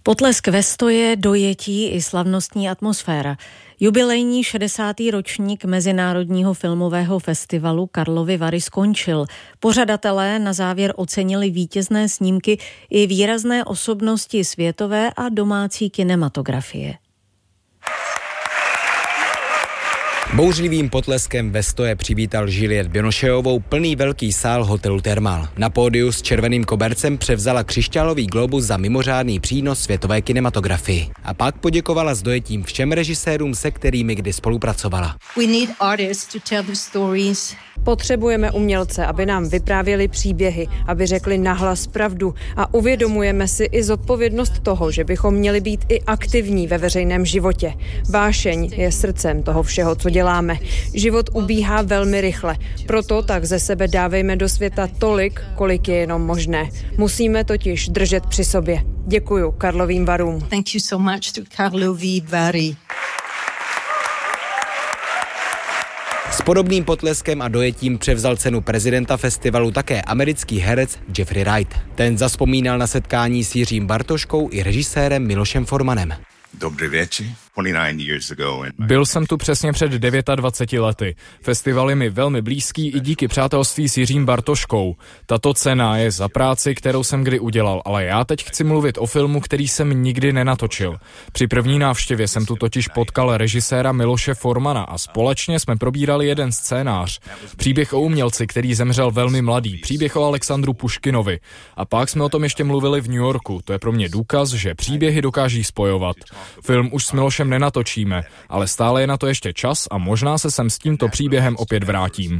Potlesk ve stoje, dojetí i slavnostní atmosféra. Jubilejní 60. ročník Mezinárodního filmového festivalu Karlovy Vary skončil. Pořadatelé na závěr ocenili vítězné snímky i výrazné osobnosti světové a domácí kinematografie. Bouřlivým potleskem ve stoje přivítal Juliette Binocheovou plný velký sál hotelu Thermal. Na pódiu s červeným kobercem převzala křišťálový globus za mimořádný přínos světové kinematografii. A pak poděkovala s dojetím všem režisérům, se kterými kdy spolupracovala. We need artists to tell the stories. Potřebujeme umělce, aby nám vyprávěli příběhy, aby řekli nahlas pravdu a uvědomujeme si i zodpovědnost toho, že bychom měli být i aktivní ve veřejném životě. Vášeň je srdcem toho všeho, co děláme. Život ubíhá velmi rychle, proto tak ze sebe dávejme do světa tolik, kolik je jenom možné. Musíme totiž držet při sobě. Děkuju Karlovým Varům. Thank you so much to Karlovy Vary. S podobným potleskem a dojetím převzal cenu prezidenta festivalu také americký herec Jeffrey Wright. Ten zavzpomínal na setkání s Jiřím Bartoškou i režisérem Milošem Formanem. Dobrý večer. Byl jsem tu přesně před 29 lety. Festival je mi velmi blízký i díky přátelství s Jiřím Bartoškou. Tato cena je za práci, kterou jsem kdy udělal, ale já teď chci mluvit o filmu, který jsem nikdy nenatočil. Při první návštěvě jsem tu totiž potkal režiséra Miloše Formana a společně jsme probírali jeden scénář. Příběh o umělci, který zemřel velmi mladý, příběh o Alexandru Puškinovi. A pak jsme o tom ještě mluvili v New Yorku. To je pro mě důkaz, že příběhy dokáží spojovat. Film už s Milošem nenatočíme, ale stále je na to ještě čas a možná se sem s tímto příběhem opět vrátím.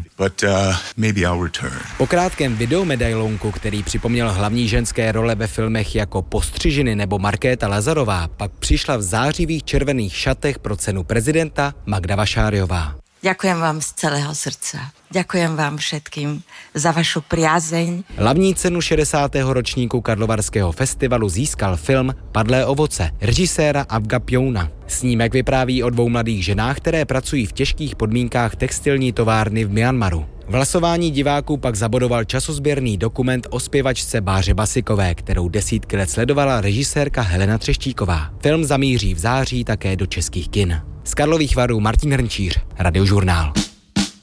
Po krátkém videomedailonku, který připomněl hlavní ženské role ve filmech jako Postřižiny nebo Markéta Lazarová, pak přišla v zářivých červených šatech pro cenu prezidenta Magda Vašáriová. Ďakujem vám z celého srdca. Ďakujem vám všetkým za vašu priazeň. Hlavní cenu 60. ročníku Karlovarského festivalu získal film Padlé ovoce režiséra Avga Pjouna. Snímek vypráví o dvou mladých ženách, které pracují v těžkých podmínkách textilní továrny v Myanmaru. V hlasování diváků pak zabodoval časozběrný dokument o zpěvačce Báře Basikové, kterou desítky let sledovala režisérka Helena Třeštíková. Film zamíří v září také do českých kin. Z Karlových Varů Martin Hrnčíř, Radiožurnál.